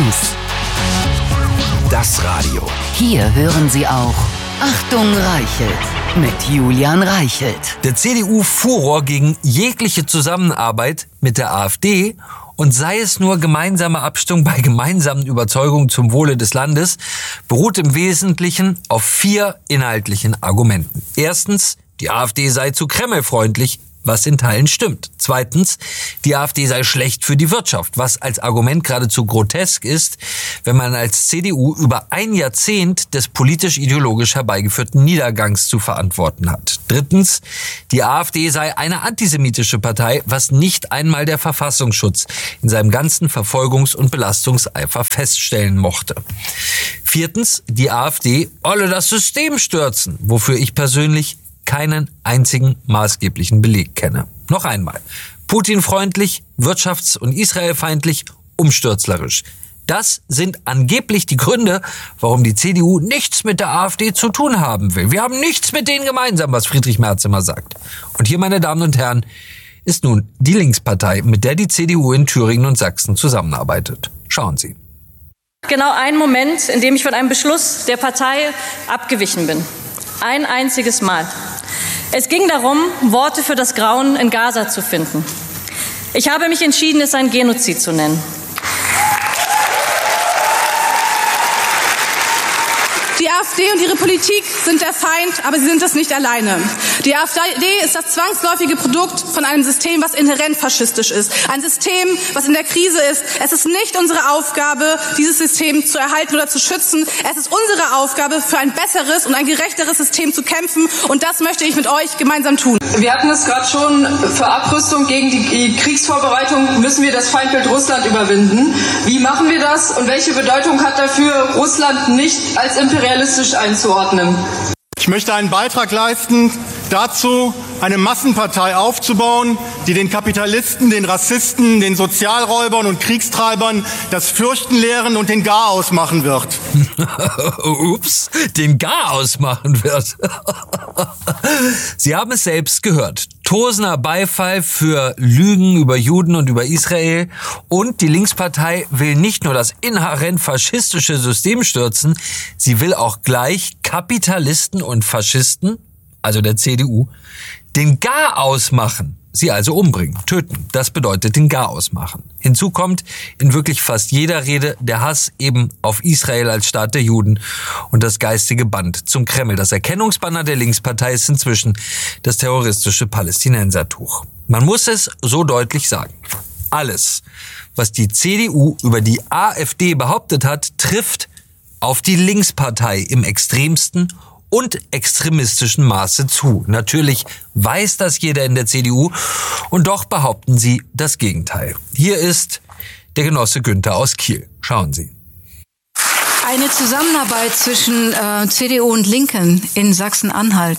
News. Das Radio. Hier hören Sie auch Achtung Reichelt mit Julian Reichelt. Der CDU-Furor gegen jegliche Zusammenarbeit mit der AfD und sei es nur gemeinsame Abstimmung bei gemeinsamen Überzeugungen zum Wohle des Landes, beruht im Wesentlichen auf 4 inhaltlichen Argumenten. Erstens, die AfD sei zu kremlfreundlich, was in Teilen stimmt. Zweitens, die AfD sei schlecht für die Wirtschaft, was als Argument geradezu grotesk ist, wenn man als CDU über ein Jahrzehnt des politisch-ideologisch herbeigeführten Niedergangs zu verantworten hat. Drittens, die AfD sei eine antisemitische Partei, was nicht einmal der Verfassungsschutz in seinem ganzen Verfolgungs- und Belastungseifer feststellen mochte. Viertens, die AfD wolle das System stürzen, wofür ich persönlich keinen einzigen maßgeblichen Beleg kenne. Noch einmal. Putin-freundlich, wirtschafts- und israelfeindlich, umstürzlerisch. Das sind angeblich die Gründe, warum die CDU nichts mit der AfD zu tun haben will. Wir haben nichts mit denen gemeinsam, was Friedrich Merz immer sagt. Und hier, meine Damen und Herren, ist nun die Linkspartei, mit der die CDU in Thüringen und Sachsen zusammenarbeitet. Schauen Sie. Genau ein Moment, in dem ich von einem Beschluss der Partei abgewichen bin. Ein einziges Mal. Es ging darum, Worte für das Grauen in Gaza zu finden. Ich habe mich entschieden, es ein Genozid zu nennen. Die AfD und ihre Politik sind der Feind, aber sie sind es nicht alleine. Die AfD ist das zwangsläufige Produkt von einem System, was inhärent faschistisch ist. Ein System, was in der Krise ist. Es ist nicht unsere Aufgabe, dieses System zu erhalten oder zu schützen. Es ist unsere Aufgabe, für ein besseres und ein gerechteres System zu kämpfen. Und das möchte ich mit euch gemeinsam tun. Wir hatten es gerade schon, für Abrüstung gegen die Kriegsvorbereitung müssen wir das Feindbild Russland überwinden. Wie machen wir das und welche Bedeutung hat dafür, Russland nicht als imperialistisch einzuordnen? Ich möchte einen Beitrag leisten dazu, eine Massenpartei aufzubauen, die den Kapitalisten, den Rassisten, den Sozialräubern und Kriegstreibern das Fürchten lehren und den Garaus machen wird. Ups, den Garaus machen wird. Sie haben es selbst gehört. Tosender Beifall für Lügen über Juden und über Israel. Und die Linkspartei will nicht nur das inhärent faschistische System stürzen, sie will auch gleich Kapitalisten und Faschisten, also der CDU, den Garaus machen. Sie also umbringen, töten. Das bedeutet den Garaus machen. Hinzu kommt in wirklich fast jeder Rede der Hass eben auf Israel als Staat der Juden und das geistige Band zum Kreml. Das Erkennungsbanner der Linkspartei ist inzwischen das terroristische Palästinensertuch. Man muss es so deutlich sagen. Alles, was die CDU über die AfD behauptet hat, trifft auf die Linkspartei im extremsten und extremistischen Maße zu. Natürlich weiß das jeder in der CDU und doch behaupten sie das Gegenteil. Hier ist der Genosse Günther aus Kiel. Schauen Sie. Eine Zusammenarbeit zwischen CDU und Linken in Sachsen-Anhalt.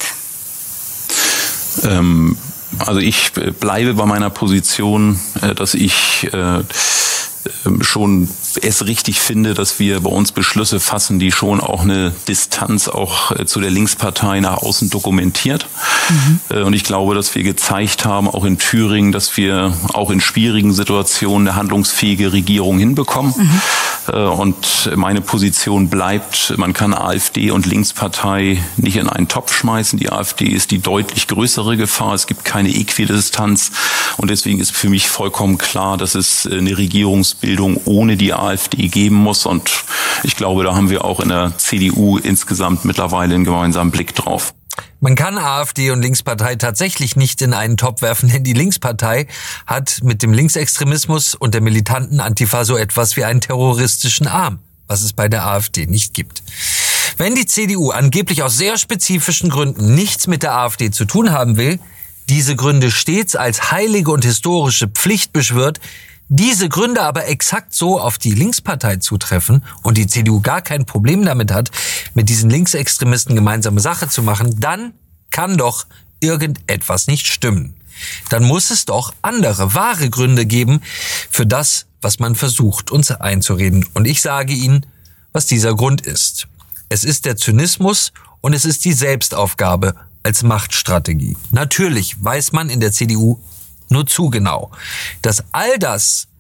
Also ich bleibe bei meiner Position, dass ich schon es richtig finde, dass wir bei uns Beschlüsse fassen, die schon auch eine Distanz auch zu der Linkspartei nach außen dokumentiert. Und ich glaube, dass wir gezeigt haben, auch in Thüringen, dass wir auch in schwierigen Situationen eine handlungsfähige Regierung hinbekommen. Und meine Position bleibt, man kann AfD und Linkspartei nicht in einen Topf schmeißen. Die AfD ist die deutlich größere Gefahr. Es gibt keine Äquidistanz. Und deswegen ist für mich vollkommen klar, dass es eine Regierungsbildung ohne die AfD geben muss. Und ich glaube, da haben wir auch in der CDU insgesamt mittlerweile einen gemeinsamen Blick drauf. Man kann AfD und Linkspartei tatsächlich nicht in einen Topf werfen, denn die Linkspartei hat mit dem Linksextremismus und der militanten Antifa so etwas wie einen terroristischen Arm, was es bei der AfD nicht gibt. Wenn die CDU angeblich aus sehr spezifischen Gründen nichts mit der AfD zu tun haben will, diese Gründe stets als heilige und historische Pflicht beschwört, diese Gründe aber exakt so auf die Linkspartei zutreffen und die CDU gar kein Problem damit hat, mit diesen Linksextremisten gemeinsame Sache zu machen, dann kann doch irgendetwas nicht stimmen. Dann muss es doch andere, wahre Gründe geben für das, was man versucht, uns einzureden. Und ich sage Ihnen, was dieser Grund ist. Es ist der Zynismus und es ist die Selbstaufgabe als Machtstrategie. Natürlich weiß man in der CDU nur zu genau, dass all das,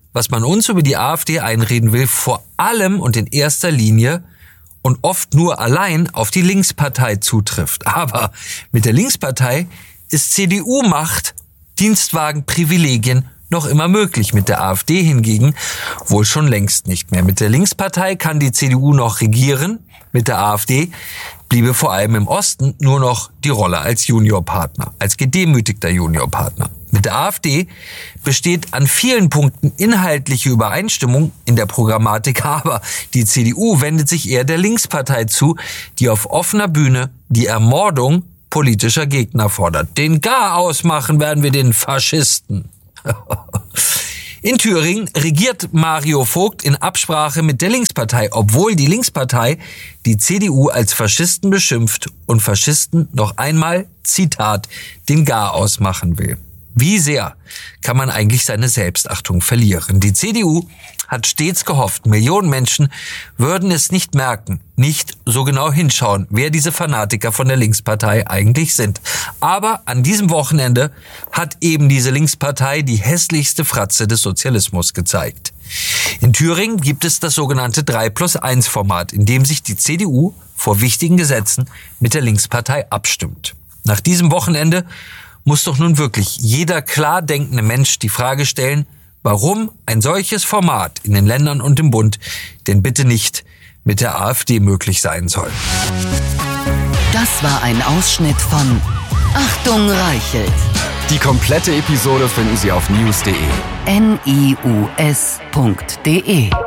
was man uns über die AfD einreden will, vor allem und in erster Linie und oft nur allein auf die Linkspartei zutrifft. Aber mit der Linkspartei ist CDU-Macht, Dienstwagen, Privilegien noch immer möglich. Mit der AfD hingegen wohl schon längst nicht mehr. Mit der Linkspartei kann die CDU noch regieren. Mit der AfD bliebe vor allem im Osten nur noch die Rolle als Juniorpartner, als gedemütigter Juniorpartner. Mit der AfD besteht an vielen Punkten inhaltliche Übereinstimmung in der Programmatik, aber die CDU wendet sich eher der Linkspartei zu, die auf offener Bühne die Ermordung politischer Gegner fordert. Den Garaus machen werden wir den Faschisten. In Thüringen regiert Mario Vogt in Absprache mit der Linkspartei, obwohl die Linkspartei die CDU als Faschisten beschimpft und Faschisten noch einmal, Zitat, den Garaus machen will. Wie sehr kann man eigentlich seine Selbstachtung verlieren? Die CDU hat stets gehofft, Millionen Menschen würden es nicht merken, nicht so genau hinschauen, wer diese Fanatiker von der Linkspartei eigentlich sind. Aber an diesem Wochenende hat eben diese Linkspartei die hässlichste Fratze des Sozialismus gezeigt. In Thüringen gibt es das sogenannte 3+1-Format, in dem sich die CDU vor wichtigen Gesetzen mit der Linkspartei abstimmt. Nach diesem Wochenende muss doch nun wirklich jeder klar denkende Mensch die Frage stellen, warum ein solches Format in den Ländern und im Bund denn bitte nicht mit der AfD möglich sein soll. Das war ein Ausschnitt von Achtung Reichelt. Die komplette Episode finden Sie auf news.de. NIUS.de